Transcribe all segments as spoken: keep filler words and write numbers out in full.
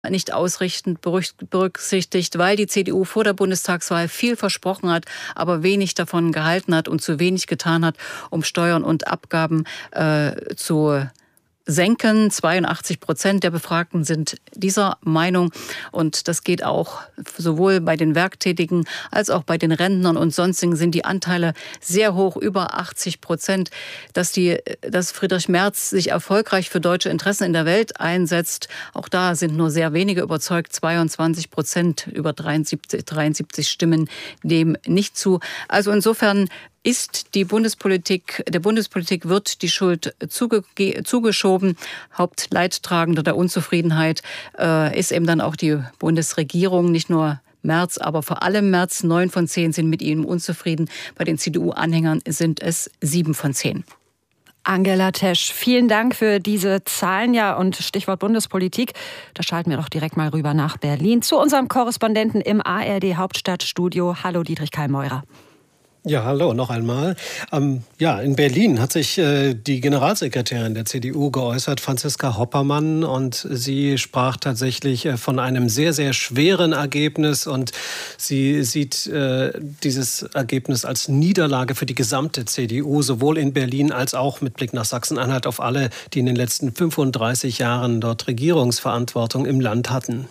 nicht ausreichend berücksichtigt, weil die C D U vor der Bundestagswahl viel versprochen hat, aber wenig davon gehalten hat und zu wenig getan hat, um Steuern und Abgaben äh, zu senken. zweiundachtzig Prozent der Befragten sind dieser Meinung. Und das geht auch sowohl bei den Werktätigen als auch bei den Rentnern und sonstigen sind die Anteile sehr hoch, über achtzig Prozent. Dass, die, dass Friedrich Merz sich erfolgreich für deutsche Interessen in der Welt einsetzt, auch da sind nur sehr wenige überzeugt. zweiundzwanzig Prozent, über dreiundsiebzig, dreiundsiebzig Stimmen dem nicht zu. Also insofern ist die Bundespolitik, der Bundespolitik wird die Schuld zuge, zugeschoben. Hauptleidtragender der Unzufriedenheit äh, ist eben dann auch die Bundesregierung, nicht nur Merz, aber vor allem Merz. Neun von zehn sind mit ihm unzufrieden. Bei den C D U-Anhängern sind es sieben von zehn. Angela Tesch, vielen Dank für diese Zahlen, ja, und Stichwort Bundespolitik. Da schalten wir doch direkt mal rüber nach Berlin zu unserem Korrespondenten im A R D-Hauptstadtstudio. Hallo, Dietrich Kallmeurer. Ja, hallo, noch einmal. Ähm, ja, in Berlin hat sich äh, die Generalsekretärin der C D U geäußert, Franziska Hoppermann, und sie sprach tatsächlich äh, von einem sehr, sehr schweren Ergebnis und sie sieht äh, dieses Ergebnis als Niederlage für die gesamte C D U, sowohl in Berlin als auch mit Blick nach Sachsen-Anhalt auf alle, die in den letzten fünfunddreißig Jahren dort Regierungsverantwortung im Land hatten.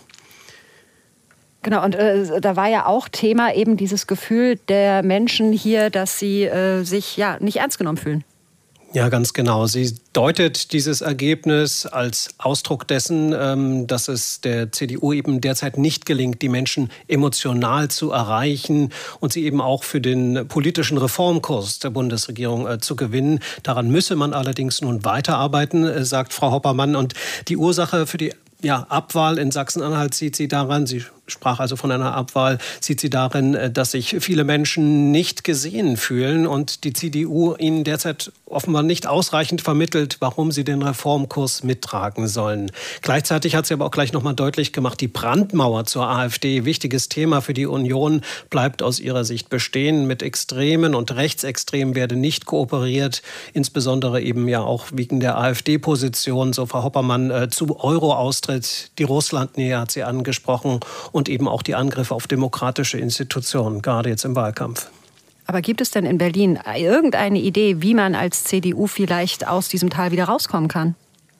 Genau, und äh, da war ja auch Thema eben dieses Gefühl der Menschen hier, dass sie äh, sich ja nicht ernst genommen fühlen. Ja, ganz genau. Sie deutet dieses Ergebnis als Ausdruck dessen, ähm, dass es der C D U eben derzeit nicht gelingt, die Menschen emotional zu erreichen und sie eben auch für den politischen Reformkurs der Bundesregierung äh, zu gewinnen. Daran müsse man allerdings nun weiterarbeiten, äh, sagt Frau Hoppermann. Und die Ursache für die ja, Abwahl in Sachsen-Anhalt sieht sie daran, sie sprach also von einer Abwahl, sieht sie darin, dass sich viele Menschen nicht gesehen fühlen und die C D U ihnen derzeit offenbar nicht ausreichend vermittelt, warum sie den Reformkurs mittragen sollen. Gleichzeitig hat sie aber auch gleich noch mal deutlich gemacht, die Brandmauer zur AfD, wichtiges Thema für die Union, bleibt aus ihrer Sicht bestehen. Mit Extremen und Rechtsextremen werde nicht kooperiert, insbesondere eben ja auch wegen der AfD-Position, so Frau Hoppermann, äh, zu Euro-Austritt. Die Russlandnähe hat sie angesprochen und eben auch die Angriffe auf demokratische Institutionen, gerade jetzt im Wahlkampf. Aber gibt es denn in Berlin irgendeine Idee, wie man als C D U vielleicht aus diesem Tal wieder rauskommen kann?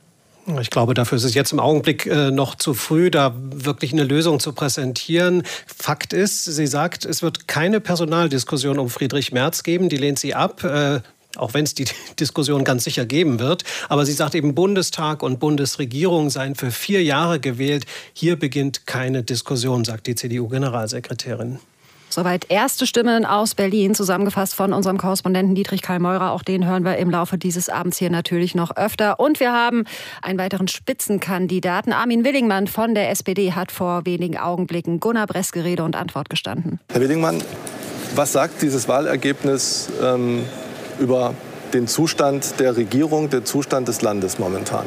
Ich glaube, dafür ist es jetzt im Augenblick äh, noch zu früh, da wirklich eine Lösung zu präsentieren. Fakt ist, sie sagt, es wird keine Personaldiskussion um Friedrich Merz geben, die lehnt sie ab. Äh, Auch wenn es die Diskussion ganz sicher geben wird. Aber sie sagt eben, Bundestag und Bundesregierung seien für vier Jahre gewählt. Hier beginnt keine Diskussion, sagt die C D U-Generalsekretärin. Soweit erste Stimmen aus Berlin, zusammengefasst von unserem Korrespondenten Dietrich Kallmeurer. Auch den hören wir im Laufe dieses Abends hier natürlich noch öfter. Und wir haben einen weiteren Spitzenkandidaten. Armin Willingmann von der S P D hat vor wenigen Augenblicken Gunnar Breske Rede und Antwort gestanden. Herr Willingmann, was sagt dieses Wahlergebnis ähm über den Zustand der Regierung, den Zustand des Landes momentan?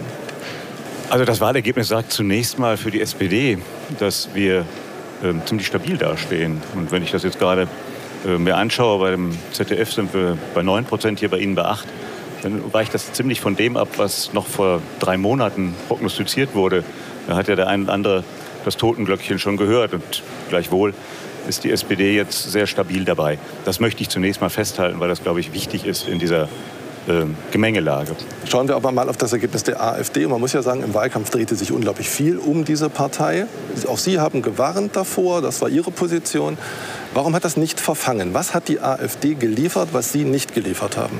Also das Wahlergebnis sagt zunächst mal für die S P D, dass wir äh, ziemlich stabil dastehen. Und wenn ich das jetzt gerade äh, mir anschaue, bei dem Z D F sind wir bei neun Prozent, hier bei Ihnen bei acht, dann weicht das ziemlich von dem ab, was noch vor drei Monaten prognostiziert wurde. Da hat ja der ein oder andere das Totenglöckchen schon gehört und gleichwohl ist die S P D jetzt sehr stabil dabei. Das möchte ich zunächst mal festhalten, weil das, glaube ich, wichtig ist in dieser äh, Gemengelage. Schauen wir aber mal auf das Ergebnis der AfD. Und man muss ja sagen, im Wahlkampf drehte sich unglaublich viel um diese Partei. Auch Sie haben gewarnt davor, das war Ihre Position. Warum hat das nicht verfangen? Was hat die AfD geliefert, was Sie nicht geliefert haben?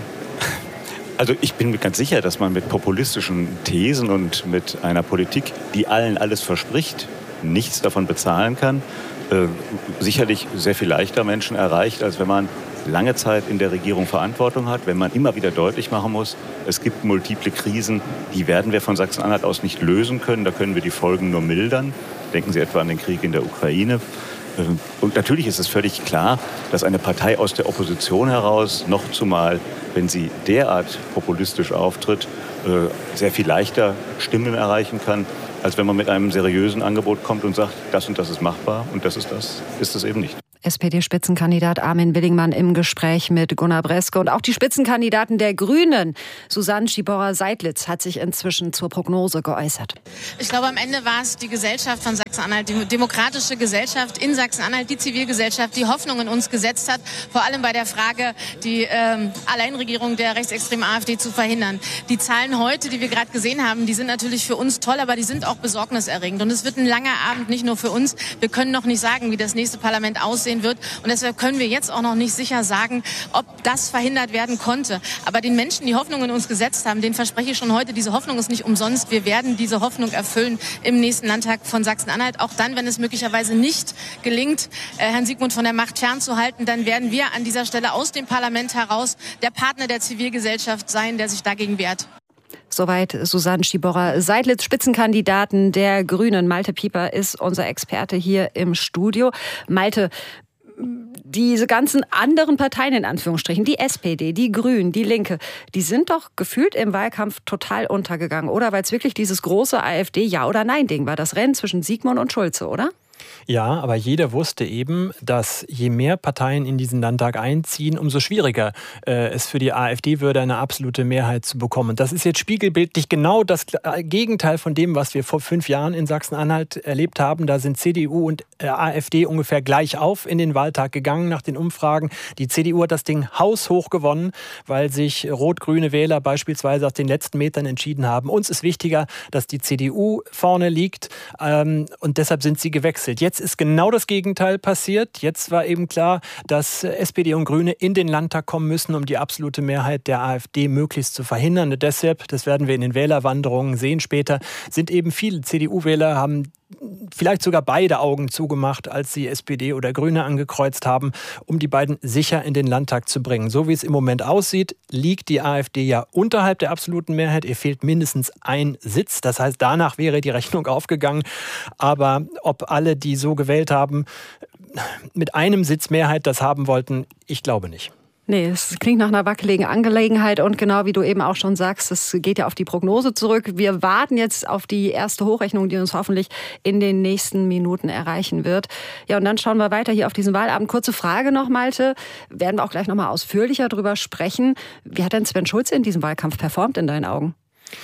Also ich bin mir ganz sicher, dass man mit populistischen Thesen und mit einer Politik, die allen alles verspricht, nichts davon bezahlen kann, Äh, sicherlich sehr viel leichter Menschen erreicht, als wenn man lange Zeit in der Regierung Verantwortung hat, wenn man immer wieder deutlich machen muss, es gibt multiple Krisen, die werden wir von Sachsen-Anhalt aus nicht lösen können, da können wir die Folgen nur mildern. Denken Sie etwa an den Krieg in der Ukraine. Und natürlich ist es völlig klar, dass eine Partei aus der Opposition heraus, noch zumal, wenn sie derart populistisch auftritt, sehr viel leichter Stimmen erreichen kann, als wenn man mit einem seriösen Angebot kommt und sagt, das und das ist machbar und das ist das, ist es eben nicht. S P D-Spitzenkandidat Armin Willingmann im Gespräch mit Gunnar Breske. Und auch die Spitzenkandidaten der Grünen, Susanne Schiborra-Seidlitz, hat sich inzwischen zur Prognose geäußert. Ich glaube, am Ende war es die Gesellschaft von Sachsen-Anhalt, die demokratische Gesellschaft in Sachsen-Anhalt, die Zivilgesellschaft, die Hoffnung in uns gesetzt hat, vor allem bei der Frage, die ähm, Alleinregierung der rechtsextremen AfD zu verhindern. Die Zahlen heute, die wir gerade gesehen haben, die sind natürlich für uns toll, aber die sind auch besorgniserregend. Und es wird ein langer Abend, nicht nur für uns. Wir können noch nicht sagen, wie das nächste Parlament aussehen wird. Und deshalb können wir jetzt auch noch nicht sicher sagen, ob das verhindert werden konnte. Aber den Menschen, die Hoffnung in uns gesetzt haben, denen verspreche ich schon heute, diese Hoffnung ist nicht umsonst. Wir werden diese Hoffnung erfüllen im nächsten Landtag von Sachsen-Anhalt. Auch dann, wenn es möglicherweise nicht gelingt, äh, Herrn Siegmund von der Macht fernzuhalten, dann werden wir an dieser Stelle aus dem Parlament heraus der Partner der Zivilgesellschaft sein, der sich dagegen wehrt. Soweit Susanne Schiborra-Seidlitz, Spitzenkandidaten der Grünen. Malte Pieper ist unser Experte hier im Studio. Malte, diese ganzen anderen Parteien in Anführungsstrichen, die S P D, die Grünen, die Linke, die sind doch gefühlt im Wahlkampf total untergegangen, oder? Weil es wirklich dieses große AfD-Ja- oder Nein-Ding war, das Rennen zwischen Siegmund und Schulze, oder? Ja, aber jeder wusste eben, dass je mehr Parteien in diesen Landtag einziehen, umso schwieriger äh, es für die AfD würde, eine absolute Mehrheit zu bekommen. Das ist jetzt spiegelbildlich genau das Gegenteil von dem, was wir vor fünf Jahren in Sachsen-Anhalt erlebt haben. Da sind C D U und äh, AfD ungefähr gleich auf in den Wahltag gegangen nach den Umfragen. Die C D U hat das Ding haushoch gewonnen, weil sich rot-grüne Wähler beispielsweise auf den letzten Metern entschieden haben. Uns ist wichtiger, dass die C D U vorne liegt ähm, und deshalb sind sie gewechselt. Jetzt ist genau das Gegenteil passiert. Jetzt war eben klar, dass S P D und Grüne in den Landtag kommen müssen, um die absolute Mehrheit der AfD möglichst zu verhindern. Und deshalb, das werden wir in den Wählerwanderungen sehen später, sind eben viele C D U-Wähler, haben vielleicht sogar beide Augen zugemacht, als sie S P D oder Grüne angekreuzt haben, um die beiden sicher in den Landtag zu bringen. So wie es im Moment aussieht, liegt die AfD ja unterhalb der absoluten Mehrheit. Ihr fehlt mindestens ein Sitz. Das heißt, danach wäre die Rechnung aufgegangen. Aber ob alle, die so gewählt haben, mit einem Sitz Mehrheit das haben wollten, ich glaube nicht. Nee, es klingt nach einer wackeligen Angelegenheit und genau wie du eben auch schon sagst, es geht ja auf die Prognose zurück. Wir warten jetzt auf die erste Hochrechnung, die uns hoffentlich in den nächsten Minuten erreichen wird. Ja, und dann schauen wir weiter hier auf diesen Wahlabend. Kurze Frage noch, Malte, werden wir auch gleich noch mal ausführlicher drüber sprechen. Wie hat denn Sven Schulze in diesem Wahlkampf performt in deinen Augen?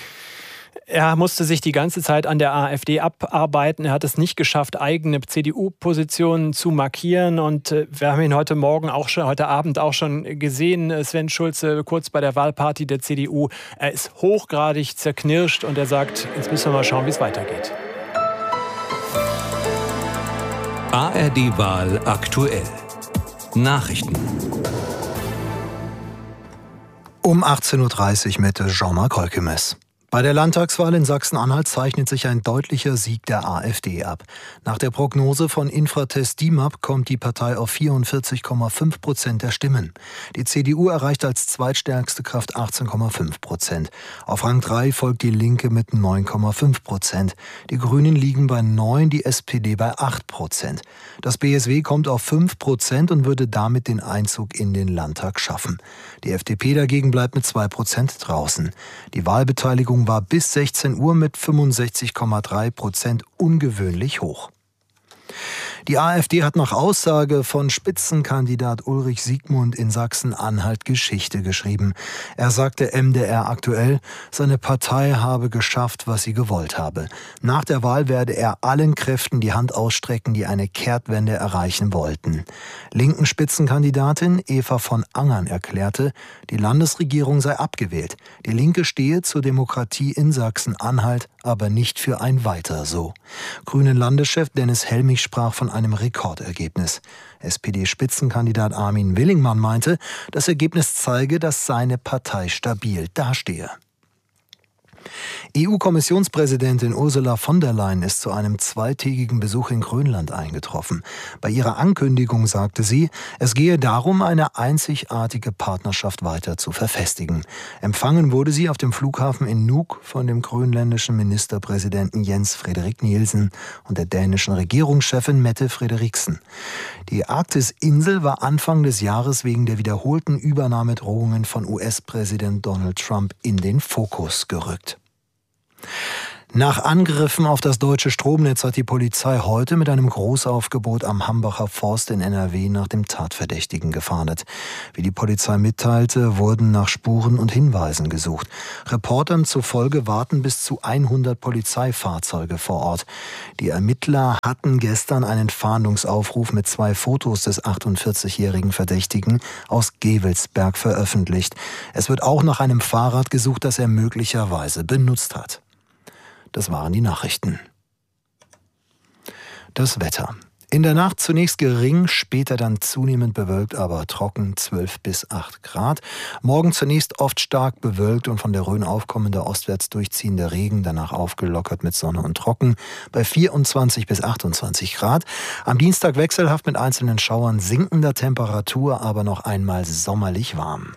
Er musste sich die ganze Zeit an der AfD abarbeiten. Er hat es nicht geschafft, eigene C D U-Positionen zu markieren. Und wir haben ihn heute Morgen auch schon, heute Abend auch schon gesehen, Sven Schulze, kurz bei der Wahlparty der C D U. Er ist hochgradig zerknirscht und er sagt, jetzt müssen wir mal schauen, wie es weitergeht. A R D-Wahl aktuell. Nachrichten. Um achtzehn Uhr dreißig mit Jean-Marc Holkemes. Bei der Landtagswahl in Sachsen-Anhalt zeichnet sich ein deutlicher Sieg der AfD ab. Nach der Prognose von Infratest D I M A P kommt die Partei auf vierundvierzig Komma fünf Prozent der Stimmen. Die C D U erreicht als zweitstärkste Kraft achtzehn Komma fünf Prozent. Auf Rang drei folgt die Linke mit neun Komma fünf Prozent. Die Grünen liegen bei neun, die S P D bei acht Prozent. Das B S W kommt auf fünf Prozent und würde damit den Einzug in den Landtag schaffen. Die F D P dagegen bleibt mit zwei Prozent draußen. Die Wahlbeteiligung war bis sechzehn Uhr mit fünfundsechzig Komma drei Prozent ungewöhnlich hoch. Die AfD hat nach Aussage von Spitzenkandidat Ulrich Siegmund in Sachsen-Anhalt Geschichte geschrieben. Er sagte M D R aktuell, seine Partei habe geschafft, was sie gewollt habe. Nach der Wahl werde er allen Kräften die Hand ausstrecken, die eine Kehrtwende erreichen wollten. Linken Spitzenkandidatin Eva von Angern erklärte, die Landesregierung sei abgewählt. Die Linke stehe zur Demokratie in Sachsen-Anhalt, aber nicht für ein Weiter so. Grünen Landeschef Dennis Helmich sprach von einem Rekordergebnis. S P D-Spitzenkandidat Armin Willingmann meinte, das Ergebnis zeige, dass seine Partei stabil dastehe. E U-Kommissionspräsidentin Ursula von der Leyen ist zu einem zweitägigen Besuch in Grönland eingetroffen. Bei ihrer Ankündigung sagte sie, es gehe darum, eine einzigartige Partnerschaft weiter zu verfestigen. Empfangen wurde sie auf dem Flughafen in Nuuk von dem grönländischen Ministerpräsidenten Jens Frederik Nielsen und der dänischen Regierungschefin Mette Frederiksen. Die Arktisinsel war Anfang des Jahres wegen der wiederholten Übernahmedrohungen von U S-Präsident Donald Trump in den Fokus gerückt. Nach Angriffen auf das deutsche Stromnetz hat die Polizei heute mit einem Großaufgebot am Hambacher Forst in N R W nach dem Tatverdächtigen gefahndet. Wie die Polizei mitteilte, wurden nach Spuren und Hinweisen gesucht. Reportern zufolge warten bis zu hundert Polizeifahrzeuge vor Ort. Die Ermittler hatten gestern einen Fahndungsaufruf mit zwei Fotos des achtundvierzigjährigen Verdächtigen aus Gevelsberg veröffentlicht. Es wird auch nach einem Fahrrad gesucht, das er möglicherweise benutzt hat. Das waren die Nachrichten. Das Wetter. In der Nacht zunächst gering, später dann zunehmend bewölkt, aber trocken, zwölf bis acht Grad. Morgen zunächst oft stark bewölkt und von der Rhön aufkommender ostwärts durchziehender Regen, danach aufgelockert mit Sonne und Trocken bei vierundzwanzig bis achtundzwanzig Grad. Am Dienstag wechselhaft mit einzelnen Schauern, sinkender Temperatur, aber noch einmal sommerlich warm.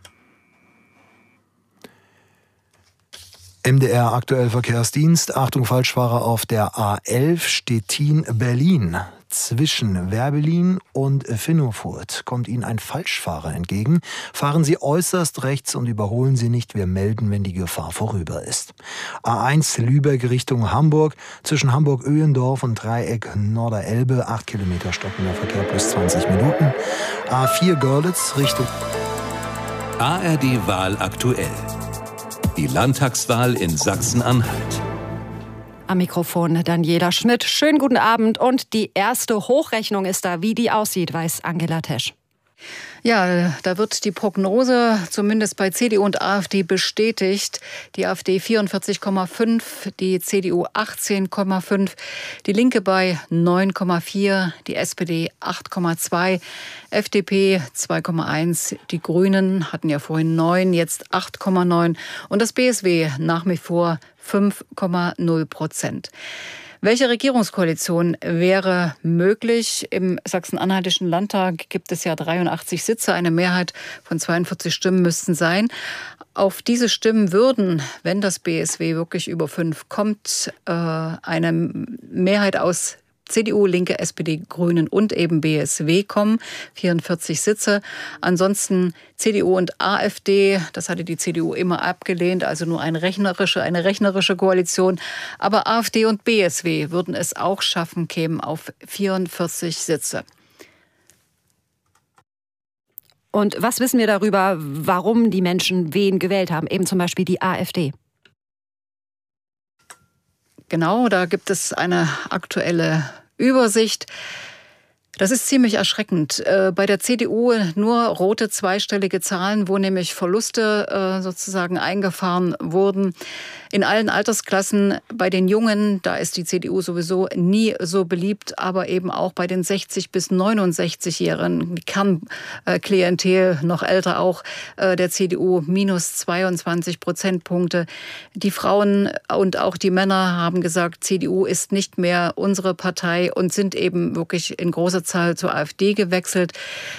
M D R aktuell Verkehrsdienst. Achtung, Falschfahrer auf der A elf Stettin-Berlin. Zwischen Werbelin und Finnofurt kommt Ihnen ein Falschfahrer entgegen. Fahren Sie äußerst rechts und überholen Sie nicht. Wir melden, wenn die Gefahr vorüber ist. A eins Lübeck Richtung Hamburg. Zwischen Hamburg-Öhlendorf und Dreieck Norderelbe. acht Kilometer stockender Verkehr plus zwanzig Minuten. A vier Görlitz Richtung... A R D-Wahl aktuell. Die Landtagswahl in Sachsen-Anhalt. Am Mikrofon Daniela Schmidt. Schönen guten Abend. Und die erste Hochrechnung ist da. Wie die aussieht, weiß Angela Tesch. Ja, da wird die Prognose zumindest bei C D U und AfD bestätigt. Die AfD vierundvierzig Komma fünf, die C D U achtzehn Komma fünf, die Linke bei neun Komma vier, die S P D acht Komma zwei, F D P zwei Komma eins, die Grünen hatten ja vorhin neun, jetzt acht Komma neun und das B S W nach wie vor fünf Komma null Prozent. Welche Regierungskoalition wäre möglich? Im Sachsen-Anhaltischen Landtag gibt es ja dreiundachtzig Sitze. Eine Mehrheit von zweiundvierzig Stimmen müssten sein. Auf diese Stimmen würden, wenn das B S W wirklich über fünf kommt, eine Mehrheit aus C D U, Linke, S P D, Grünen und eben B S W kommen, vierundvierzig Sitze. Ansonsten C D U und AfD, das hatte die C D U immer abgelehnt, also nur eine rechnerische, eine rechnerische Koalition. Aber AfD und B S W würden es auch schaffen, kämen auf vierundvierzig Sitze. Und was wissen wir darüber, warum die Menschen wen gewählt haben, eben zum Beispiel die AfD? Genau, da gibt es eine aktuelle Übersicht. Das ist ziemlich erschreckend. Bei der C D U nur rote zweistellige Zahlen, wo nämlich Verluste sozusagen eingefahren wurden. In allen Altersklassen, bei den Jungen, da ist die C D U sowieso nie so beliebt, aber eben auch bei den sechzig- bis neunundsechzigjährigen, die Kernklientel, noch älter auch, der C D U minus zweiundzwanzig Prozentpunkte. Die Frauen und auch die Männer haben gesagt, C D U ist nicht mehr unsere Partei und sind eben wirklich in großer Zahl zur AfD gewechselt.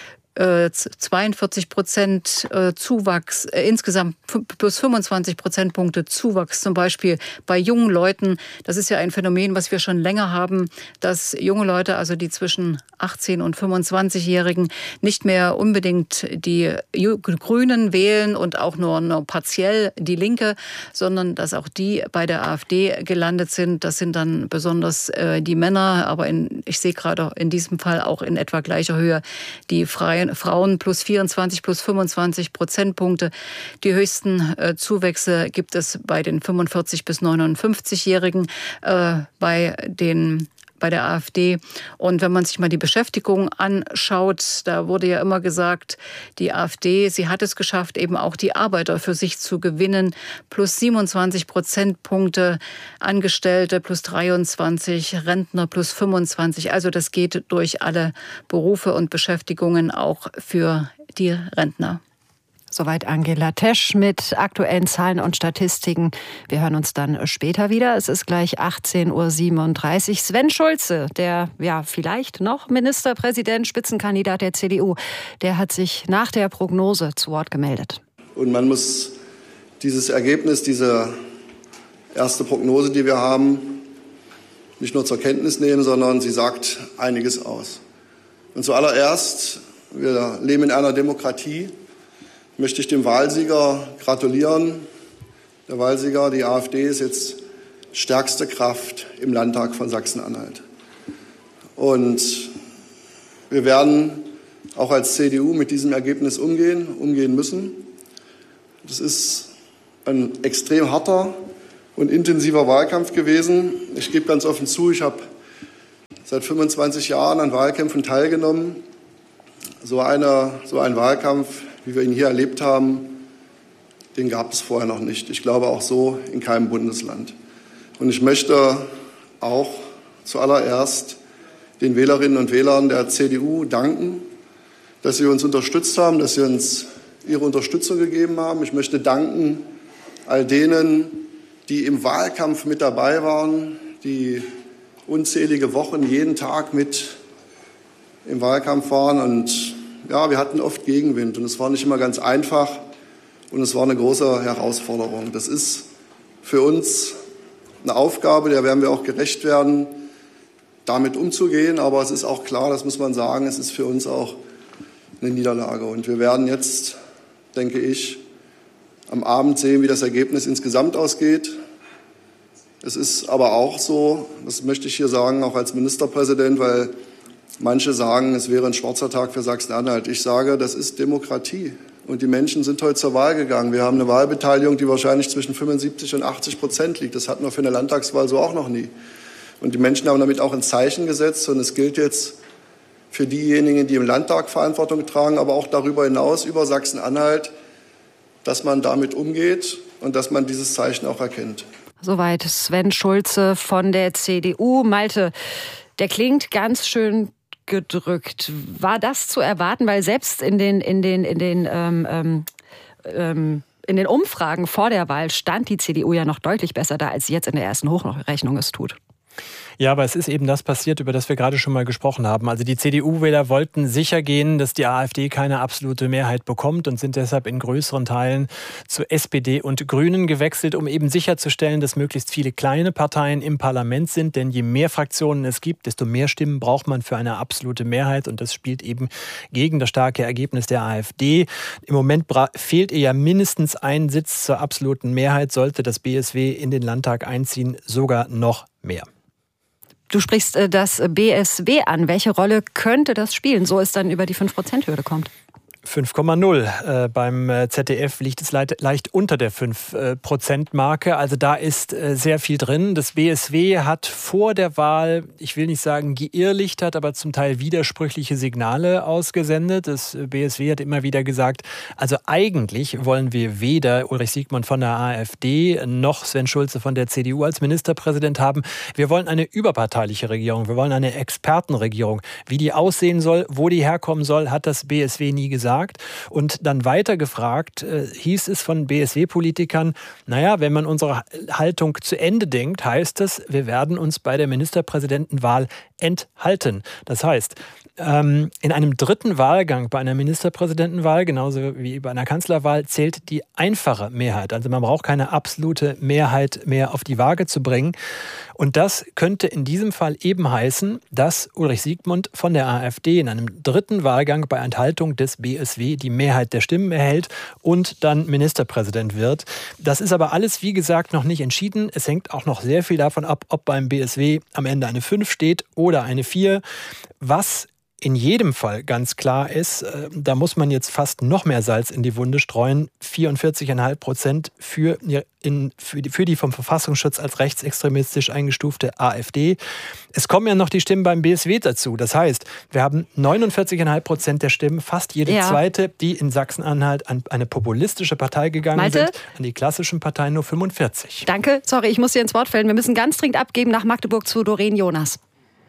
zweiundvierzig Prozent Zuwachs, äh, insgesamt plus fünfundzwanzig Prozentpunkte Zuwachs, zum Beispiel bei jungen Leuten. Das ist ja ein Phänomen, was wir schon länger haben, dass junge Leute, also die zwischen achtzehn- und fünfundzwanzigjährigen, nicht mehr unbedingt die Grünen wählen und auch nur, nur partiell die Linke, sondern dass auch die bei der AfD gelandet sind. Das sind dann besonders äh, die Männer, aber in, ich sehe gerade in diesem Fall auch in etwa gleicher Höhe die Freien Frauen plus vierundzwanzig, plus fünfundzwanzig Prozentpunkte. Die höchsten äh, Zuwächse gibt es bei den fünfundvierzig- bis neunundfünfzigjährigen, äh, bei den bei der AfD. Und wenn man sich mal die Beschäftigung anschaut, da wurde ja immer gesagt, die AfD, sie hat es geschafft, eben auch die Arbeiter für sich zu gewinnen. Plus siebenundzwanzig Prozentpunkte Angestellte, plus dreiundzwanzig, Rentner plus fünfundzwanzig. Also das geht durch alle Berufe und Beschäftigungen, auch für die Rentner. Soweit Angela Tesch mit aktuellen Zahlen und Statistiken. Wir hören uns dann später wieder. Es ist gleich achtzehn Uhr siebenunddreißig. Sven Schulze, der ja vielleicht noch Ministerpräsident, Spitzenkandidat der C D U, der hat sich nach der Prognose zu Wort gemeldet. Und man muss dieses Ergebnis, diese erste Prognose, die wir haben, nicht nur zur Kenntnis nehmen, sondern sie sagt einiges aus. Und zuallererst, wir leben in einer Demokratie, möchte ich dem Wahlsieger gratulieren. Der Wahlsieger, die AfD, ist jetzt stärkste Kraft im Landtag von Sachsen-Anhalt. Und wir werden auch als C D U mit diesem Ergebnis umgehen, umgehen müssen. Das ist ein extrem harter und intensiver Wahlkampf gewesen. Ich gebe ganz offen zu, ich habe seit fünfundzwanzig Jahren an Wahlkämpfen teilgenommen. So, eine, so ein Wahlkampf, wie wir ihn hier erlebt haben, den gab es vorher noch nicht. Ich glaube auch so in keinem Bundesland. Und ich möchte auch zuallererst den Wählerinnen und Wählern der C D U danken, dass sie uns unterstützt haben, dass sie uns ihre Unterstützung gegeben haben. Ich möchte danken all denen, die im Wahlkampf mit dabei waren, die unzählige Wochen jeden Tag mit im Wahlkampf waren. Und ja, wir hatten oft Gegenwind und es war nicht immer ganz einfach und es war eine große Herausforderung. Das ist für uns eine Aufgabe, der werden wir auch gerecht werden, damit umzugehen. Aber es ist auch klar, das muss man sagen, es ist für uns auch eine Niederlage. Und wir werden jetzt, denke ich, am Abend sehen, wie das Ergebnis insgesamt ausgeht. Es ist aber auch so, das möchte ich hier sagen, auch als Ministerpräsident, weil manche sagen, es wäre ein schwarzer Tag für Sachsen-Anhalt. Ich sage, das ist Demokratie. Und die Menschen sind heute zur Wahl gegangen. Wir haben eine Wahlbeteiligung, die wahrscheinlich zwischen fünfundsiebzig und achtzig Prozent liegt. Das hatten wir für eine Landtagswahl so auch noch nie. Und die Menschen haben damit auch ein Zeichen gesetzt. Und es gilt jetzt für diejenigen, die im Landtag Verantwortung tragen, aber auch darüber hinaus über Sachsen-Anhalt, dass man damit umgeht und dass man dieses Zeichen auch erkennt. Soweit Sven Schulze von der C D U. Malte, der klingt ganz schön gedrückt. War das zu erwarten? Weil selbst in den, in den, in den, ähm, ähm, in den Umfragen vor der Wahl stand die C D U ja noch deutlich besser da, als sie jetzt in der ersten Hochrechnung es tut. Ja, aber es ist eben das passiert, über das wir gerade schon mal gesprochen haben. Also die C D U-Wähler wollten sicher gehen, dass die AfD keine absolute Mehrheit bekommt und sind deshalb in größeren Teilen zu S P D und Grünen gewechselt, um eben sicherzustellen, dass möglichst viele kleine Parteien im Parlament sind. Denn je mehr Fraktionen es gibt, desto mehr Stimmen braucht man für eine absolute Mehrheit. Und das spielt eben gegen das starke Ergebnis der AfD. Im Moment fehlt ihr ja mindestens ein Sitz zur absoluten Mehrheit, sollte das B S W in den Landtag einziehen, sogar noch mehr. Du sprichst das B S W an. Welche Rolle könnte das spielen, so es dann über die fünf Prozent Hürde kommt? fünf Komma null. Äh, beim Z D F liegt es leicht, leicht unter der fünf Prozent Marke. Also da ist äh, sehr viel drin. Das B S W hat vor der Wahl, ich will nicht sagen geirrlichtert, aber zum Teil widersprüchliche Signale ausgesendet. Das B S W hat immer wieder gesagt, also eigentlich wollen wir weder Ulrich Siegmund von der AfD noch Sven Schulze von der C D U als Ministerpräsident haben. Wir wollen eine überparteiliche Regierung. Wir wollen eine Expertenregierung. Wie die aussehen soll, wo die herkommen soll, hat das B S W nie gesagt. Und dann weiter gefragt, äh, hieß es von B S W-Politikern, naja, wenn man unsere Haltung zu Ende denkt, heißt es, wir werden uns bei der Ministerpräsidentenwahl enthalten. Das heißt, ähm, in einem dritten Wahlgang bei einer Ministerpräsidentenwahl, genauso wie bei einer Kanzlerwahl, zählt die einfache Mehrheit. Also man braucht keine absolute Mehrheit mehr auf die Waage zu bringen. Und das könnte in diesem Fall eben heißen, dass Ulrich Siegmund von der AfD in einem dritten Wahlgang bei Enthaltung des B S W die Mehrheit der Stimmen erhält und dann Ministerpräsident wird. Das ist aber alles, wie gesagt, noch nicht entschieden. Es hängt auch noch sehr viel davon ab, ob beim B S W am Ende eine fünf steht oder eine vier. Was in jedem Fall ganz klar ist, äh, da muss man jetzt fast noch mehr Salz in die Wunde streuen. vierundvierzig Komma fünf Prozent für, in, für, die, für die vom Verfassungsschutz als rechtsextremistisch eingestufte AfD. Es kommen ja noch die Stimmen beim B S W dazu. Das heißt, wir haben neunundvierzig Komma fünf Prozent der Stimmen, fast jede ja. zweite, die in Sachsen-Anhalt an eine populistische Partei gegangen Malte? sind. An die klassischen Parteien nur fünfundvierzig. Danke, sorry, ich muss dir ins Wort fällen. Wir müssen ganz dringend abgeben nach Magdeburg zu Doreen Jonas.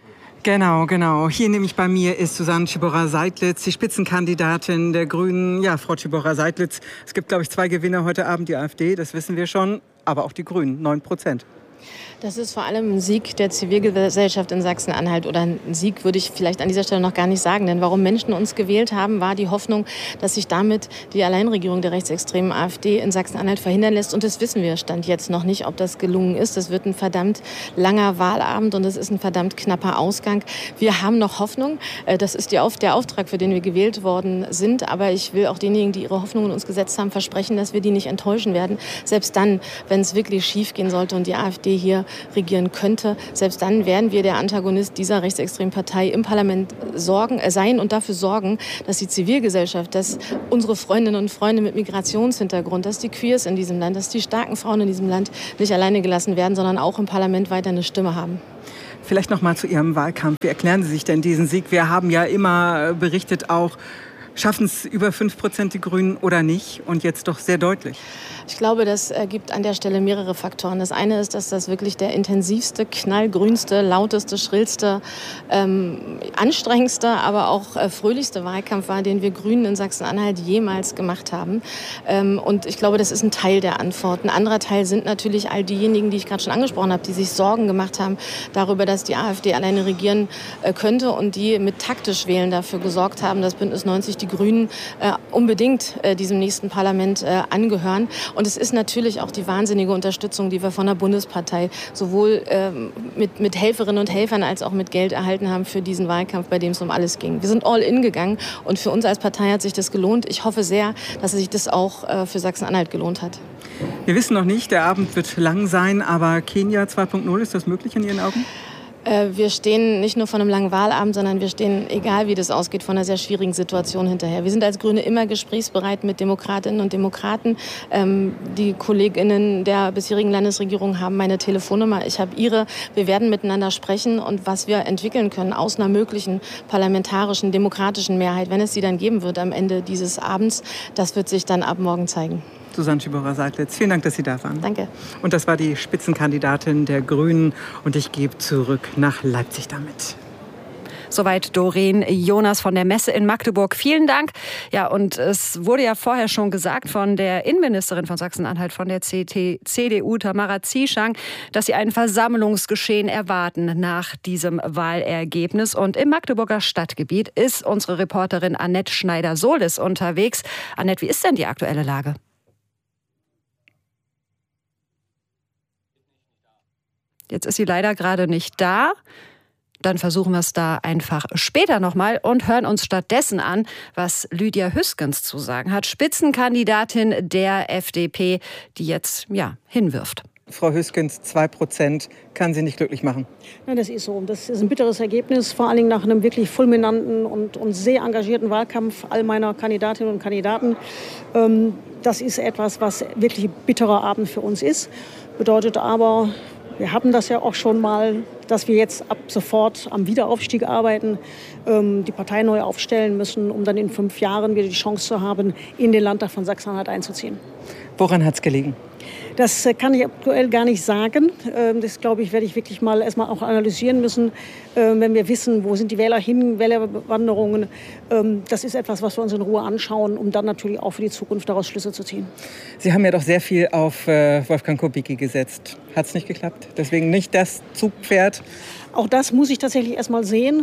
Genau, genau. Hier nämlich bei mir ist Susanne Tschiborra-Seidlitz, die Spitzenkandidatin der Grünen. Ja, Frau Tschiborra-Seidlitz, es gibt, glaube ich, zwei Gewinner heute Abend, die AfD, das wissen wir schon, aber auch die Grünen, neun Prozent. Das ist vor allem ein Sieg der Zivilgesellschaft in Sachsen-Anhalt. Oder ein Sieg würde ich vielleicht an dieser Stelle noch gar nicht sagen. Denn warum Menschen uns gewählt haben, war die Hoffnung, dass sich damit die Alleinregierung der rechtsextremen AfD in Sachsen-Anhalt verhindern lässt. Und das wissen wir Stand jetzt noch nicht, ob das gelungen ist. Das wird ein verdammt langer Wahlabend und es ist ein verdammt knapper Ausgang. Wir haben noch Hoffnung. Das ist die Auf- der Auftrag, für den wir gewählt worden sind. Aber ich will auch denjenigen, die ihre Hoffnungen in uns gesetzt haben, versprechen, dass wir die nicht enttäuschen werden. Selbst dann, wenn es wirklich schief gehen sollte und die AfD AfD hier regieren könnte, selbst dann werden wir der Antagonist dieser rechtsextremen Partei im Parlament sorgen, äh, sein und dafür sorgen, dass die Zivilgesellschaft, dass unsere Freundinnen und Freunde mit Migrationshintergrund, dass die Queers in diesem Land, dass die starken Frauen in diesem Land nicht alleine gelassen werden, sondern auch im Parlament weiter eine Stimme haben. Vielleicht noch mal zu Ihrem Wahlkampf. Wie erklären Sie sich denn diesen Sieg? Wir haben ja immer berichtet auch, schaffen es über fünf Prozent die Grünen oder nicht? Und jetzt doch sehr deutlich. Ich glaube, das gibt an der Stelle mehrere Faktoren. Das eine ist, dass das wirklich der intensivste, knallgrünste, lauteste, schrillste, ähm, anstrengendste, aber auch äh, fröhlichste Wahlkampf war, den wir Grünen in Sachsen-Anhalt jemals gemacht haben. Ähm, und ich glaube, das ist ein Teil der Antwort. Ein anderer Teil sind natürlich all diejenigen, die ich gerade schon angesprochen habe, die sich Sorgen gemacht haben darüber, dass die AfD alleine regieren äh, könnte und die mit taktisch Wählen dafür gesorgt haben, dass Bündnis neunzig, die Grünen, äh, unbedingt äh, diesem nächsten Parlament äh, angehören. Und es ist natürlich auch die wahnsinnige Unterstützung, die wir von der Bundespartei sowohl ähm, mit, mit Helferinnen und Helfern als auch mit Geld erhalten haben für diesen Wahlkampf, bei dem es um alles ging. Wir sind all in gegangen und für uns als Partei hat sich das gelohnt. Ich hoffe sehr, dass sich das auch äh, für Sachsen-Anhalt gelohnt hat. Wir wissen noch nicht, der Abend wird lang sein, aber Kenia zwei Punkt null, ist das möglich in Ihren Augen? Wir stehen nicht nur vor einem langen Wahlabend, sondern wir stehen, egal wie das ausgeht, vor einer sehr schwierigen Situation hinterher. Wir sind als Grüne immer gesprächsbereit mit Demokratinnen und Demokraten. Die KollegInnen der bisherigen Landesregierung haben meine Telefonnummer, ich habe ihre. Wir werden miteinander sprechen und was wir entwickeln können aus einer möglichen parlamentarischen, demokratischen Mehrheit, wenn es sie dann geben wird am Ende dieses Abends, das wird sich dann ab morgen zeigen. Susanne Schibora-Seidlitz, vielen Dank, dass Sie da waren. Danke. Und das war die Spitzenkandidatin der Grünen. Und ich gebe zurück nach Leipzig damit. Soweit Doreen Jonas von der Messe in Magdeburg. Vielen Dank. Ja, und es wurde ja vorher schon gesagt von der Innenministerin von Sachsen-Anhalt, von der C D U, Tamara Zieschang, dass sie ein Versammlungsgeschehen erwarten nach diesem Wahlergebnis. Und im Magdeburger Stadtgebiet ist unsere Reporterin Annette Schneider-Solis unterwegs. Annette, wie ist denn die aktuelle Lage? Jetzt ist sie leider gerade nicht da. Dann versuchen wir es da einfach später nochmal und hören uns stattdessen an, was Lydia Hüskens zu sagen hat, Spitzenkandidatin der F D P, die jetzt ja hinwirft. Frau Hüskens, zwei Prozent kann Sie nicht glücklich machen. Nein, das ist so. Das ist ein bitteres Ergebnis, vor allen Dingen nach einem wirklich fulminanten und, und sehr engagierten Wahlkampf all meiner Kandidatinnen und Kandidaten. Ähm, das ist etwas, was wirklich ein bitterer Abend für uns ist. Bedeutet aber, wir haben das ja auch schon mal, dass wir jetzt ab sofort am Wiederaufstieg arbeiten, ähm, die Partei neu aufstellen müssen, um dann in fünf Jahren wieder die Chance zu haben, in den Landtag von Sachsen-Anhalt einzuziehen. Woran hat es gelegen? Das kann ich aktuell gar nicht sagen. Das, glaube ich, werde ich wirklich mal erstmal auch analysieren müssen, wenn wir wissen, wo sind die Wähler hin, Wählerwanderungen. Das ist etwas, was wir uns in Ruhe anschauen, um dann natürlich auch für die Zukunft daraus Schlüsse zu ziehen. Sie haben ja doch sehr viel auf Wolfgang Kubicki gesetzt. Hat es nicht geklappt? Deswegen nicht das Zugpferd? Auch das muss ich tatsächlich erstmal sehen.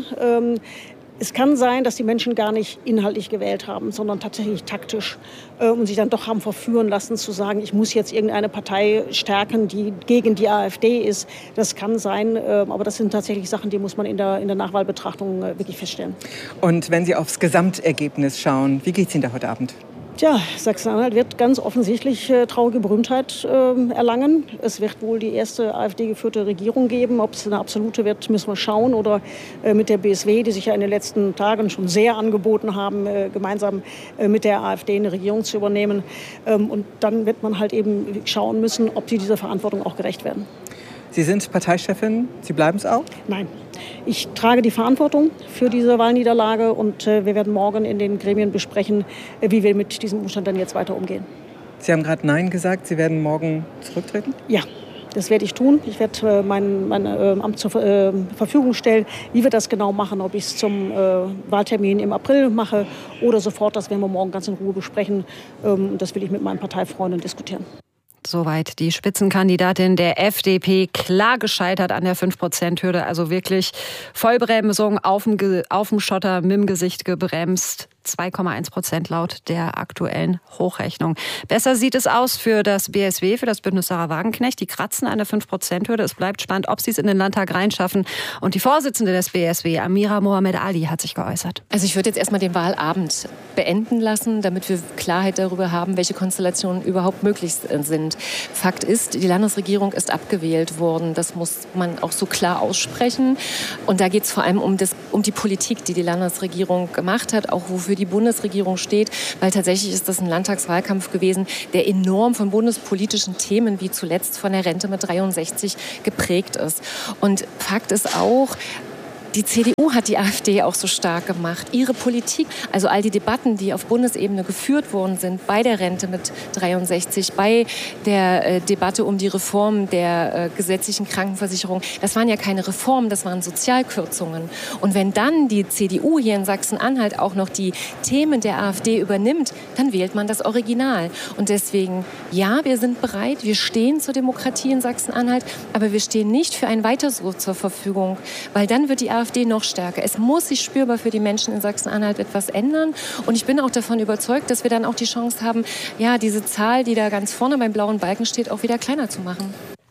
Es kann sein, dass die Menschen gar nicht inhaltlich gewählt haben, sondern tatsächlich taktisch äh, und sich dann doch haben verführen lassen zu sagen, ich muss jetzt irgendeine Partei stärken, die gegen die AfD ist. Das kann sein, äh, aber das sind tatsächlich Sachen, die muss man in der, in der Nachwahlbetrachtung äh, wirklich feststellen. Und wenn Sie aufs Gesamtergebnis schauen, wie geht es Ihnen da heute Abend? Tja, Sachsen-Anhalt wird ganz offensichtlich äh, traurige Berühmtheit äh, erlangen. Es wird wohl die erste AfD-geführte Regierung geben. Ob es eine absolute wird, müssen wir schauen. Oder äh, mit der B S W, die sich ja in den letzten Tagen schon sehr angeboten haben, äh, gemeinsam äh, mit der AfD eine Regierung zu übernehmen. Ähm, und dann wird man halt eben schauen müssen, ob sie dieser Verantwortung auch gerecht werden. Sie sind Parteichefin. Sie bleiben es auch? Nein. Ich trage die Verantwortung für diese Wahlniederlage und äh, wir werden morgen in den Gremien besprechen, äh, wie wir mit diesem Umstand dann jetzt weiter umgehen. Sie haben gerade Nein gesagt. Sie werden morgen zurücktreten? Ja, das werde ich tun. Ich werde äh, mein, mein äh, Amt zur äh, Verfügung stellen. Wie wir das genau machen, ob ich es zum äh, Wahltermin im April mache oder sofort, das werden wir morgen ganz in Ruhe besprechen. Ähm, das will ich mit meinen Parteifreunden diskutieren. Soweit die Spitzenkandidatin der F D P, klar gescheitert an der fünf Prozent Hürde. Also wirklich Vollbremsung auf dem, auf dem Schotter mit dem Gesicht gebremst. zwei Komma eins Prozent laut der aktuellen Hochrechnung. Besser sieht es aus für das B S W, für das Bündnis Sarah Wagenknecht. Die kratzen an der fünf Prozent Hürde. Es bleibt spannend, ob sie es in den Landtag reinschaffen. Und die Vorsitzende des B S W, Amira Mohamed Ali, hat sich geäußert. Also ich würde jetzt erstmal den Wahlabend beenden lassen, damit wir Klarheit darüber haben, welche Konstellationen überhaupt möglich sind. Fakt ist, die Landesregierung ist abgewählt worden. Das muss man auch so klar aussprechen. Und da geht es vor allem um, das, um die Politik, die die Landesregierung gemacht hat, auch wofür die Bundesregierung steht. Weil tatsächlich ist das ein Landtagswahlkampf gewesen, der enorm von bundespolitischen Themen wie zuletzt von der Rente mit dreiundsechzig geprägt ist. Und Fakt ist auch, die C D U hat die AfD auch so stark gemacht. Ihre Politik, also all die Debatten, die auf Bundesebene geführt worden sind, bei der Rente mit dreiundsechzig, bei der äh, Debatte um die Reform der äh, gesetzlichen Krankenversicherung, das waren ja keine Reformen, das waren Sozialkürzungen. Und wenn dann die C D U hier in Sachsen-Anhalt auch noch die Themen der AfD übernimmt, dann wählt man das Original. Und deswegen, ja, wir sind bereit, wir stehen zur Demokratie in Sachsen-Anhalt, aber wir stehen nicht für ein Weiter so zur Verfügung, weil dann wird die AfD noch stärker. Es muss sich spürbar für die Menschen in Sachsen-Anhalt etwas ändern. Und ich bin auch davon überzeugt, dass wir dann auch die Chance haben, ja, diese Zahl, die da ganz vorne beim blauen Balken steht, auch wieder kleiner zu machen.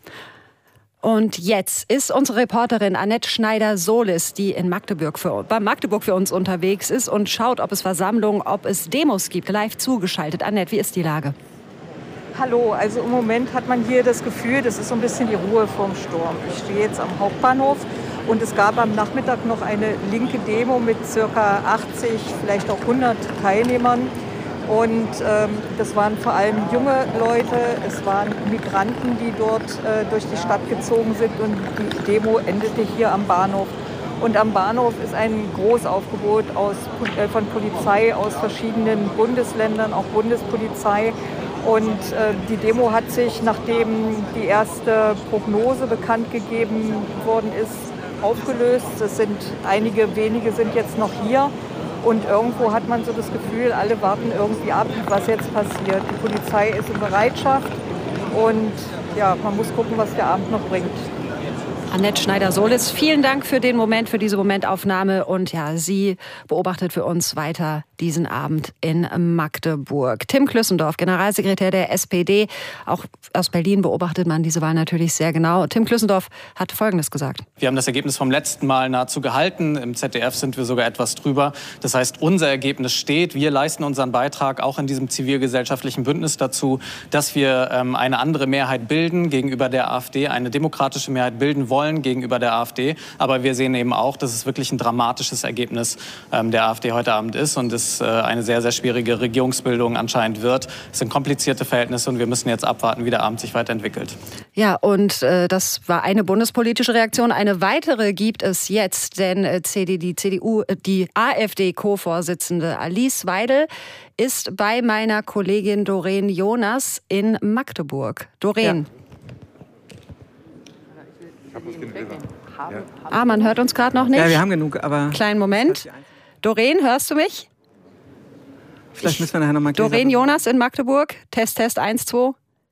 Und jetzt ist unsere Reporterin Annette Schneider-Solis, die in Magdeburg für, bei Magdeburg für uns unterwegs ist und schaut, ob es Versammlungen, ob es Demos gibt, live zugeschaltet. Annette, wie ist die Lage? Hallo, also im Moment hat man hier das Gefühl, das ist so ein bisschen die Ruhe vorm Sturm. Ich stehe jetzt am Hauptbahnhof und es gab am Nachmittag noch eine linke Demo mit ca. achtzig, vielleicht auch hundert Teilnehmern. Und ähm, das waren vor allem junge Leute, es waren Migranten, die dort äh, durch die Stadt gezogen sind und die Demo endete hier am Bahnhof. Und am Bahnhof ist ein Großaufgebot aus, äh, von Polizei aus verschiedenen Bundesländern, auch Bundespolizei. Und äh, die Demo hat sich, nachdem die erste Prognose bekannt gegeben worden ist, aufgelöst. Es sind einige wenige sind jetzt noch hier. Und irgendwo hat man so das Gefühl, alle warten irgendwie ab, was jetzt passiert. Die Polizei ist in Bereitschaft und ja, man muss gucken, was der Abend noch bringt. Annette Schneider-Solis, vielen Dank für den Moment, für diese Momentaufnahme. Und ja, sie beobachtet für uns weiter diesen Abend in Magdeburg. Tim Klüssendorf, Generalsekretär der S P D. Auch aus Berlin beobachtet man diese Wahl natürlich sehr genau. Tim Klüssendorf hat Folgendes gesagt. Wir haben das Ergebnis vom letzten Mal nahezu gehalten. Im Z D F sind wir sogar etwas drüber. Das heißt, unser Ergebnis steht. Wir leisten unseren Beitrag auch in diesem zivilgesellschaftlichen Bündnis dazu, dass wir ähm, eine andere Mehrheit bilden gegenüber der AfD, eine demokratische Mehrheit bilden wollen gegenüber der AfD. Aber wir sehen eben auch, dass es wirklich ein dramatisches Ergebnis ähm, der AfD heute Abend ist und es äh, eine sehr, sehr schwierige Regierungsbildung anscheinend wird. Es sind komplizierte Verhältnisse und wir müssen jetzt abwarten, wie der Abend sich weiterentwickelt. Ja, und äh, das war eine bundespolitische Reaktion. Eine weitere gibt es jetzt, denn äh, C D, die C D U, äh, die AfD-Co-Vorsitzende Alice Weidel ist bei meiner Kollegin Doreen Jonas in Magdeburg. Doreen. Ja. Ah, man hört uns gerade noch nicht. Ja, wir haben genug, aber... Kleinen Moment. Doreen, hörst du mich? Vielleicht müssen wir nachher nochmal... Doreen Jonas in Magdeburg. Test, Test, eins, zwei.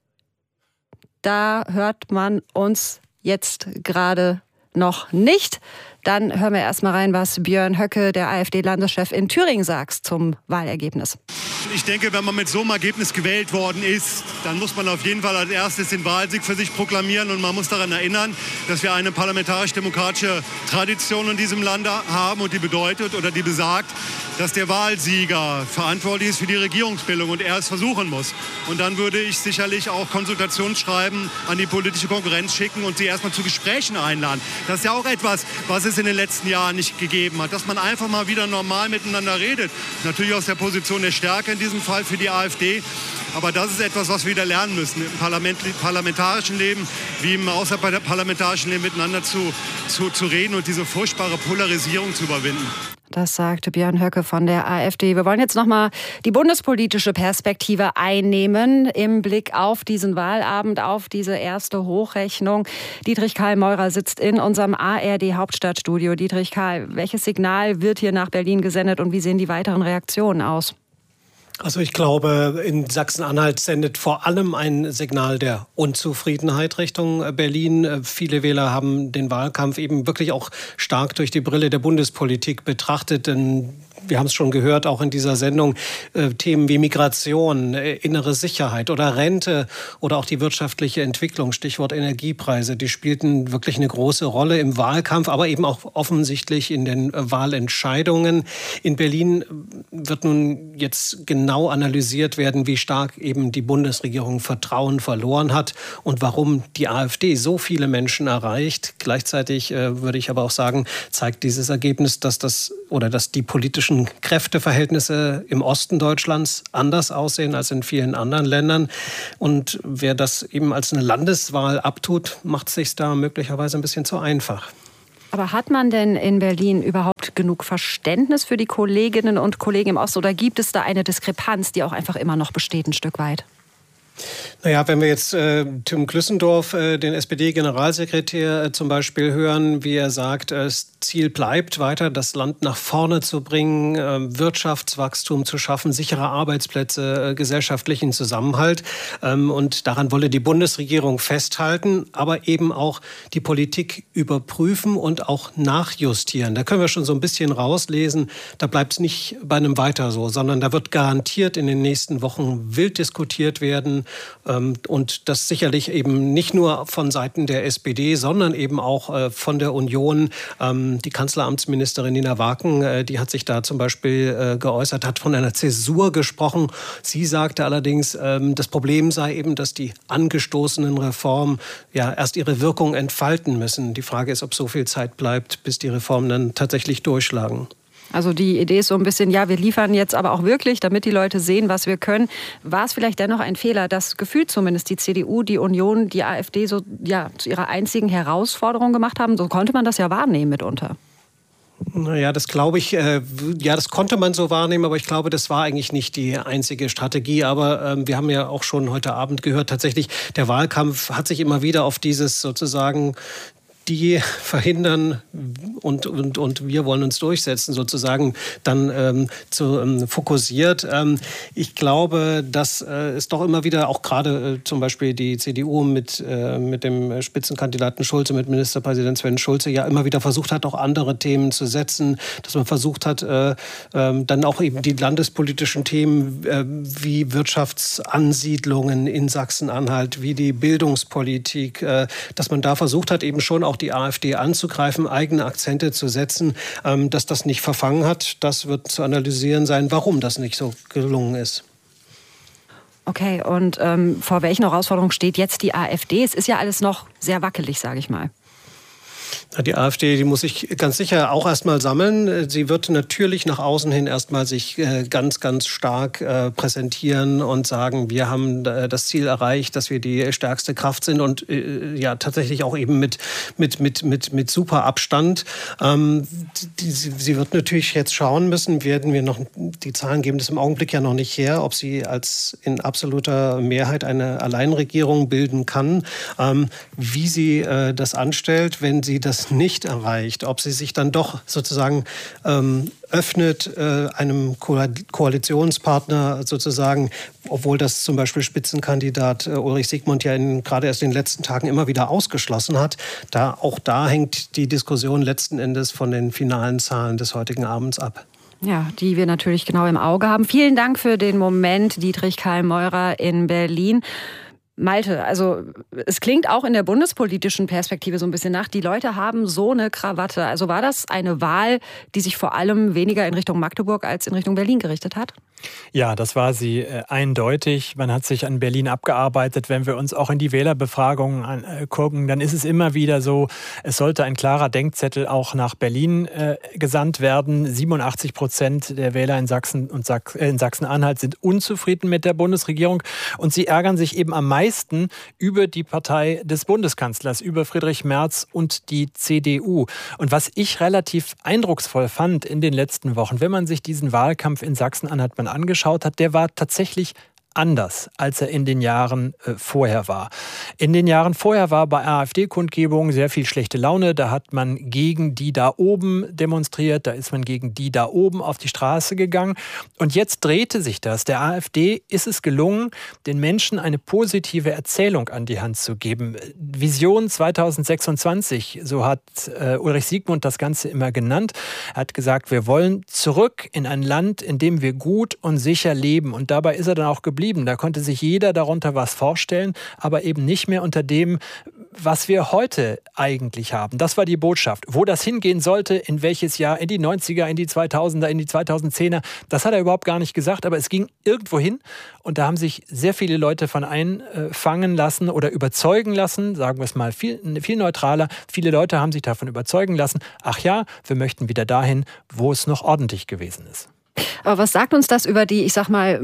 Da hört man uns jetzt gerade noch nicht. Dann hören wir erst mal rein, was Björn Höcke, der AfD-Landeschef in Thüringen, sagt zum Wahlergebnis. Ich denke, wenn man mit so einem Ergebnis gewählt worden ist, dann muss man auf jeden Fall als erstes den Wahlsieg für sich proklamieren. Und man muss daran erinnern, dass wir eine parlamentarisch-demokratische Tradition in diesem Land haben. Und die bedeutet oder die besagt, dass der Wahlsieger verantwortlich ist für die Regierungsbildung und er es versuchen muss. Und dann würde ich sicherlich auch Konsultationsschreiben an die politische Konkurrenz schicken und sie erstmal zu Gesprächen einladen. Das ist ja auch etwas, was es in den letzten Jahren nicht gegeben hat. Dass man einfach mal wieder normal miteinander redet. Natürlich aus der Position der Stärke in diesem Fall für die AfD. Aber das ist etwas, was wir wieder lernen müssen, im Parlament, parlamentarischen Leben wie im außerparlamentarischen Leben miteinander zu, zu, zu reden und diese furchtbare Polarisierung zu überwinden. Das sagte Björn Höcke von der AfD. Wir wollen jetzt noch mal die bundespolitische Perspektive einnehmen im Blick auf diesen Wahlabend, auf diese erste Hochrechnung. Dietrich Karl Meurer sitzt in unserem A R D-Hauptstadtstudio. Dietrich Karl, welches Signal wird hier nach Berlin gesendet und wie sehen die weiteren Reaktionen aus? Also ich glaube, in Sachsen-Anhalt sendet vor allem ein Signal der Unzufriedenheit Richtung Berlin. Viele Wähler haben den Wahlkampf eben wirklich auch stark durch die Brille der Bundespolitik betrachtet, denn wir haben es schon gehört, auch in dieser Sendung, äh, Themen wie Migration, äh, innere Sicherheit oder Rente oder auch die wirtschaftliche Entwicklung, Stichwort Energiepreise, die spielten wirklich eine große Rolle im Wahlkampf, aber eben auch offensichtlich in den äh, Wahlentscheidungen. In Berlin wird nun jetzt genau analysiert werden, wie stark eben die Bundesregierung Vertrauen verloren hat und warum die AfD so viele Menschen erreicht. Gleichzeitig äh, würde ich aber auch sagen, zeigt dieses Ergebnis, dass das oder dass die politischen Kräfteverhältnisse im Osten Deutschlands anders aussehen als in vielen anderen Ländern. Und wer das eben als eine Landeswahl abtut, macht es sich da möglicherweise ein bisschen zu einfach. Aber hat man denn in Berlin überhaupt genug Verständnis für die Kolleginnen und Kollegen im Osten oder gibt es da eine Diskrepanz, die auch einfach immer noch besteht, ein Stück weit? Naja, wenn wir jetzt äh, Tim Klüssendorf, äh, den S P D-Generalsekretär, äh, zum Beispiel hören, wie er sagt, äh, das Ziel bleibt weiter, das Land nach vorne zu bringen, äh, Wirtschaftswachstum zu schaffen, sichere Arbeitsplätze, äh, gesellschaftlichen Zusammenhalt. Ähm, und daran wolle die Bundesregierung festhalten, aber eben auch die Politik überprüfen und auch nachjustieren. Da können wir schon so ein bisschen rauslesen, da bleibt es nicht bei einem Weiter so, sondern da wird garantiert in den nächsten Wochen wild diskutiert werden. Und das sicherlich eben nicht nur von Seiten der S P D, sondern eben auch von der Union. Die Kanzleramtsministerin Nina Waken, die hat sich da zum Beispiel geäußert, hat von einer Zäsur gesprochen. Sie sagte allerdings, das Problem sei eben, dass die angestoßenen Reformen ja erst ihre Wirkung entfalten müssen. Die Frage ist, ob so viel Zeit bleibt, bis die Reformen dann tatsächlich durchschlagen. Also die Idee ist so ein bisschen, ja, wir liefern jetzt aber auch wirklich, damit die Leute sehen, was wir können. War es vielleicht dennoch ein Fehler, dass gefühlt zumindest die C D U, die Union, die AfD so ja, zu ihrer einzigen Herausforderung gemacht haben? So konnte man das ja wahrnehmen mitunter. Naja, das glaube ich, äh, ja, das konnte man so wahrnehmen, aber ich glaube, das war eigentlich nicht die einzige Strategie. Aber ähm, wir haben ja auch schon heute Abend gehört, tatsächlich, der Wahlkampf hat sich immer wieder auf dieses sozusagen die verhindern und, und, und wir wollen uns durchsetzen, sozusagen dann ähm, zu, ähm, fokussiert. Ähm, ich glaube, dass äh, es doch immer wieder, auch gerade äh, zum Beispiel die C D U mit, äh, mit dem Spitzenkandidaten Schulze, mit Ministerpräsident Sven Schulze, ja immer wieder versucht hat, auch andere Themen zu setzen, dass man versucht hat, äh, äh, dann auch eben die landespolitischen Themen äh, wie Wirtschaftsansiedlungen in Sachsen-Anhalt, wie die Bildungspolitik, äh, dass man da versucht hat, eben schon auch die AfD anzugreifen, eigene Akzente zu setzen, ähm, dass das nicht verfangen hat. Das wird zu analysieren sein, warum das nicht so gelungen ist. Okay, und ähm, vor welchen Herausforderungen steht jetzt die AfD? Es ist ja alles noch sehr wackelig, sage ich mal. Die AfD, die muss sich ganz sicher auch erstmal sammeln. Sie wird natürlich nach außen hin erstmal sich ganz, ganz stark präsentieren und sagen, wir haben das Ziel erreicht, dass wir die stärkste Kraft sind und ja tatsächlich auch eben mit, mit, mit, mit, mit super Abstand. Ähm, die, sie wird natürlich jetzt schauen müssen, werden wir noch, die Zahlen geben das im Augenblick ja noch nicht her, ob sie als in absoluter Mehrheit eine Alleinregierung bilden kann. Ähm, wie sie äh, das anstellt, wenn sie das nicht erreicht, ob sie sich dann doch sozusagen ähm, öffnet äh, einem Ko- Koalitionspartner sozusagen, obwohl das zum Beispiel Spitzenkandidat äh, Ulrich Siegmund ja in, gerade erst in den letzten Tagen immer wieder ausgeschlossen hat. Da, auch da hängt die Diskussion letzten Endes von den finalen Zahlen des heutigen Abends ab. Ja, die wir natürlich genau im Auge haben. Vielen Dank für den Moment, Dietrich Keil-Meurer in Berlin. Malte, also es klingt auch in der bundespolitischen Perspektive so ein bisschen nach, die Leute haben so eine Krawatte. Also war das eine Wahl, die sich vor allem weniger in Richtung Magdeburg als in Richtung Berlin gerichtet hat? Ja, das war sie äh, eindeutig. Man hat sich an Berlin abgearbeitet. Wenn wir uns auch in die Wählerbefragungen angucken, dann ist es immer wieder so, es sollte ein klarer Denkzettel auch nach Berlin äh, gesandt werden. siebenundachtzig Prozent der Wähler in Sachsen und Sach- äh, in Sachsen-Anhalt sind unzufrieden mit der Bundesregierung und sie ärgern sich eben am meisten über die Partei des Bundeskanzlers, über Friedrich Merz und die C D U. Und was ich relativ eindrucksvoll fand in den letzten Wochen, wenn man sich diesen Wahlkampf in Sachsen-Anhalt mal angeschaut hat, der war tatsächlich anders, als er in den Jahren äh, vorher war. In den Jahren vorher war bei AfD-Kundgebungen sehr viel schlechte Laune. Da hat man gegen die da oben demonstriert, da ist man gegen die da oben auf die Straße gegangen. Und jetzt drehte sich das. Der AfD ist es gelungen, den Menschen eine positive Erzählung an die Hand zu geben. Vision zweitausendsechsundzwanzig, so hat äh, Ulrich Siegmund das Ganze immer genannt. Er hat gesagt, wir wollen zurück in ein Land, in dem wir gut und sicher leben. Und dabei ist er dann auch geblieben. Da konnte sich jeder darunter was vorstellen, aber eben nicht mehr unter dem, was wir heute eigentlich haben. Das war die Botschaft. Wo das hingehen sollte, in welches Jahr, in die neunziger, in die zweitausender, in die zweitausendzehner, das hat er überhaupt gar nicht gesagt, aber es ging irgendwo hin und da haben sich sehr viele Leute von einfangen lassen oder überzeugen lassen, sagen wir es mal viel, viel neutraler. Viele Leute haben sich davon überzeugen lassen, ach ja, wir möchten wieder dahin, wo es noch ordentlich gewesen ist. Aber was sagt uns das über die, ich sag mal,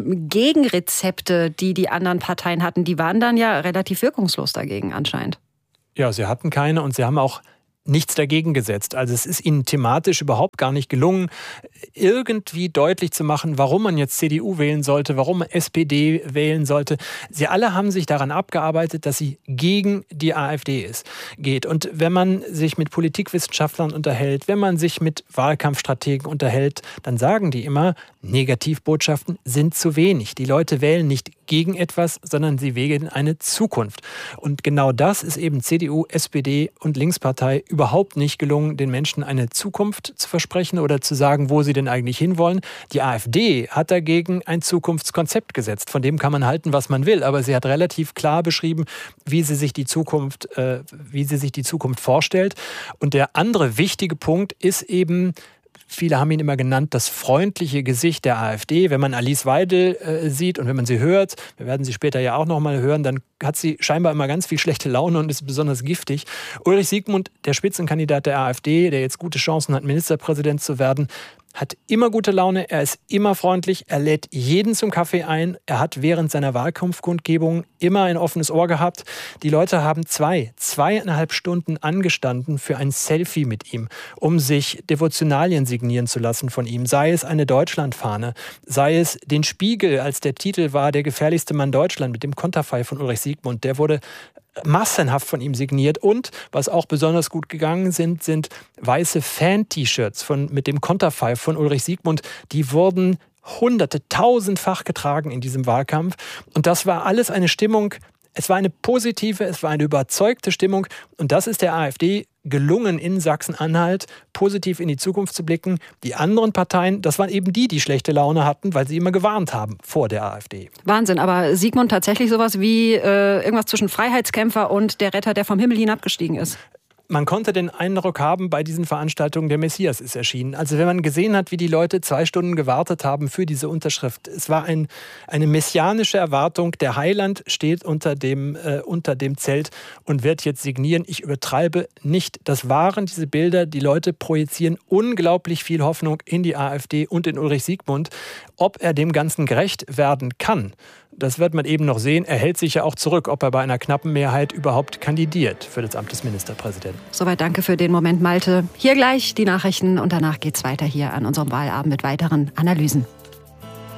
Gegenrezepte, die die anderen Parteien hatten? Die waren dann ja relativ wirkungslos dagegen anscheinend. Ja, sie hatten keine und sie haben auch nichts dagegen gesetzt. Also es ist ihnen thematisch überhaupt gar nicht gelungen, irgendwie deutlich zu machen, warum man jetzt C D U wählen sollte, warum man S P D wählen sollte. Sie alle haben sich daran abgearbeitet, dass sie gegen die AfD ist, geht. Und wenn man sich mit Politikwissenschaftlern unterhält, wenn man sich mit Wahlkampfstrategen unterhält, dann sagen die immer, Negativbotschaften sind zu wenig. Die Leute wählen nicht gegen etwas, sondern sie wählen eine Zukunft. Und genau das ist eben C D U, S P D und Linkspartei überhaupt nicht gelungen, den Menschen eine Zukunft zu versprechen oder zu sagen, wo sie denn eigentlich hinwollen. Die AfD hat dagegen ein Zukunftskonzept gesetzt. Von dem kann man halten, was man will, aber sie hat relativ klar beschrieben, wie sie sich die Zukunft, äh, wie sie sich die Zukunft vorstellt. Und der andere wichtige Punkt ist eben, viele haben ihn immer genannt, das freundliche Gesicht der AfD. Wenn man Alice Weidel äh, sieht und wenn man sie hört, wir werden sie später ja auch noch mal hören, dann hat sie scheinbar immer ganz viel schlechte Laune und ist besonders giftig. Ulrich Siegmund, der Spitzenkandidat der AfD, der jetzt gute Chancen hat, Ministerpräsident zu werden, hat immer gute Laune, er ist immer freundlich, er lädt jeden zum Kaffee ein, er hat während seiner Wahlkampfkundgebung immer ein offenes Ohr gehabt. Die Leute haben zwei, zweieinhalb Stunden angestanden für ein Selfie mit ihm, um sich Devotionalien signieren zu lassen von ihm, sei es eine Deutschlandfahne, sei es den Spiegel, als der Titel war, der gefährlichste Mann Deutschland mit dem Konterfei von Ulrich Siegmund, der wurde massenhaft von ihm signiert und, was auch besonders gut gegangen sind, sind weiße Fan-T-Shirts von, mit dem Konterfei von Ulrich Siegmund. Die wurden hunderte, tausendfach getragen in diesem Wahlkampf und das war alles eine Stimmung, es war eine positive, es war eine überzeugte Stimmung und das ist der AfD gelungen, in Sachsen-Anhalt positiv in die Zukunft zu blicken. Die anderen Parteien, das waren eben die, die schlechte Laune hatten, weil sie immer gewarnt haben vor der AfD. Wahnsinn, aber Siegmund tatsächlich sowas wie äh, irgendwas zwischen Freiheitskämpfer und der Retter, der vom Himmel hinabgestiegen ist? Man konnte den Eindruck haben, bei diesen Veranstaltungen, der Messias ist erschienen. Also wenn man gesehen hat, wie die Leute zwei Stunden gewartet haben für diese Unterschrift. Es war ein, eine messianische Erwartung. Der Heiland steht unter dem, äh, unter dem Zelt und wird jetzt signieren. Ich übertreibe nicht. Das waren diese Bilder. Die Leute projizieren unglaublich viel Hoffnung in die AfD und in Ulrich Siegmund. Ob er dem Ganzen gerecht werden kann, das wird man eben noch sehen. Er hält sich ja auch zurück, ob er bei einer knappen Mehrheit überhaupt kandidiert für das Amt des Ministerpräsidenten. Soweit danke für den Moment, Malte. Hier gleich die Nachrichten und danach geht's weiter hier an unserem Wahlabend mit weiteren Analysen.